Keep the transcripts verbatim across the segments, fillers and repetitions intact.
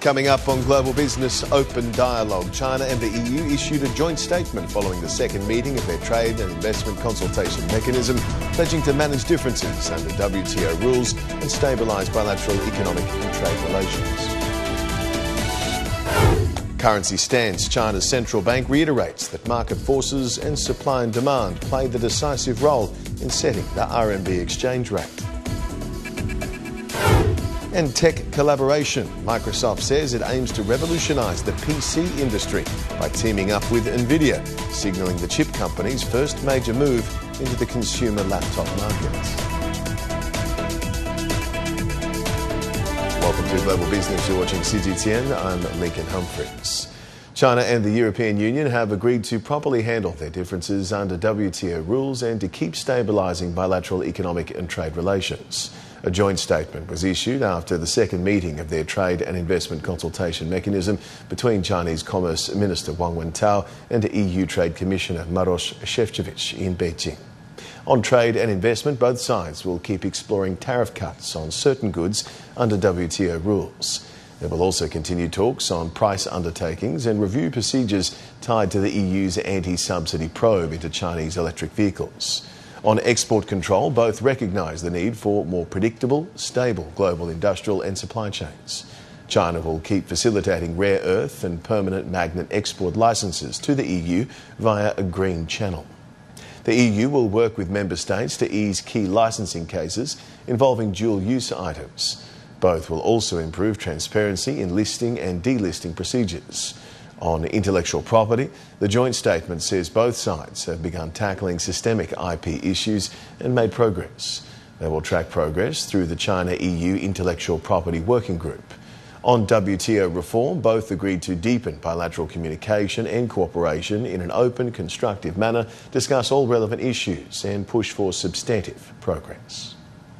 Coming up on Global Business Open Dialogue, China and the E U issued a joint statement following the second meeting of their trade and investment consultation mechanism, pledging to manage differences under W T O rules and stabilise bilateral economic and trade relations. Currency stance. China's central bank reiterates that market forces and supply and demand played the decisive role in setting the R M B exchange rate. And tech collaboration. Microsoft says it aims to revolutionise the P C industry by teaming up with Nvidia, signalling the chip company's first major move into the consumer laptop market. Welcome to Global Business. You're watching C G T N. I'm Lincoln Humphreys. China and the European Union have agreed to properly handle their differences under W T O rules and to keep stabilising bilateral economic and trade relations. A joint statement was issued after the second meeting of their trade and investment consultation mechanism between Chinese Commerce Minister Wang Wentao and E U Trade Commissioner Maroš Šefčovič in Beijing. On trade and investment, both sides will keep exploring tariff cuts on certain goods under W T O rules. There will also continue talks on price undertakings and review procedures tied to the E U's anti-subsidy probe into Chinese electric vehicles. On export control, both recognise the need for more predictable, stable global industrial and supply chains. China will keep facilitating rare earth and permanent magnet export licences to the E U via a green channel. The E U will work with member states to ease key licensing cases involving dual-use items. Both will also improve transparency in listing and delisting procedures. On intellectual property, the joint statement says both sides have begun tackling systemic I P issues and made progress. They will track progress through the China-E U Intellectual Property Working Group. On W T O reform, both agreed to deepen bilateral communication and cooperation in an open, constructive manner, discuss all relevant issues and push for substantive progress.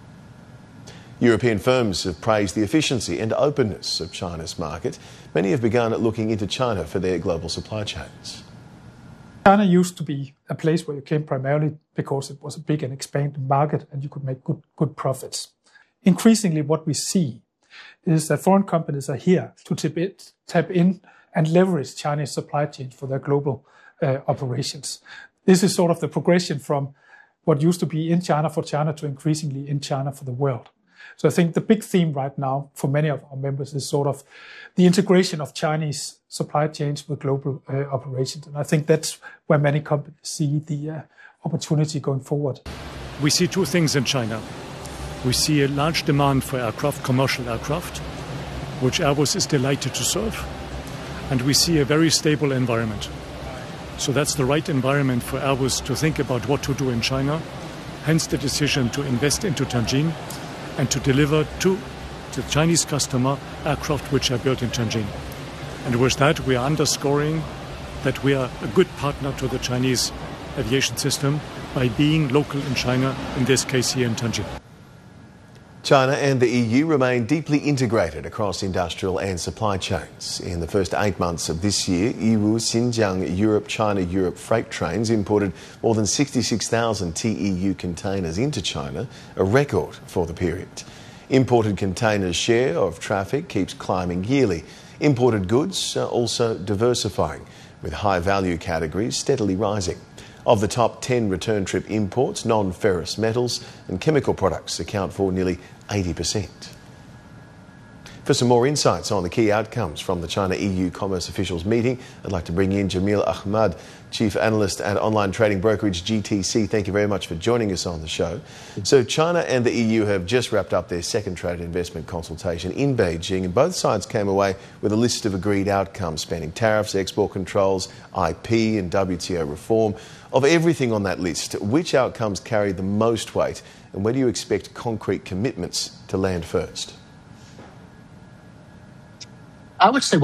European firms have praised the efficiency and openness of China's market. Many have begun looking into China for their global supply chains. China used to be a place where you came primarily because it was a big and expanding market and you could make good, good profits. Increasingly, what we see is that foreign companies are here to tap, it, tap in and leverage Chinese supply chains for their global uh, operations. This is sort of the progression from what used to be in China for China to increasingly in China for the world. So I think the big theme right now for many of our members is sort of the integration of Chinese supply chains with global uh, operations. And I think that's where many companies see the uh, opportunity going forward. We see two things in China. We see a large demand for aircraft, commercial aircraft, which Airbus is delighted to serve. And we see a very stable environment. So that's the right environment for Airbus to think about what to do in China. Hence the decision to invest into Tianjin and to deliver to the Chinese customer aircraft which are built in Tianjin. And with that, we are underscoring that we are a good partner to the Chinese aviation system by being local in China, in this case here in Tianjin. China and the E U remain deeply integrated across industrial and supply chains. In the first eight months of this year, Yiwu Xinjiang Europe-China-Europe freight trains imported more than sixty-six thousand T E U containers into China, a record for the period. Imported containers' share of traffic keeps climbing yearly. Imported goods are also diversifying, with high-value categories steadily rising. Of the top ten return trip imports, non-ferrous metals and chemical products account for nearly eighty percent. For some more insights on the key outcomes from the China-E U commerce officials meeting, I'd like to bring in Jamil Ahmad, Chief Analyst at online trading brokerage G T C. Thank you very much for joining us on the show. So China and the E U have just wrapped up their second trade and investment consultation in Beijing, and both sides came away with a list of agreed outcomes spanning tariffs, export controls, I P and W T O reform. Of everything on that list, which outcomes carry the most weight, and where do you expect concrete commitments to land first? I would say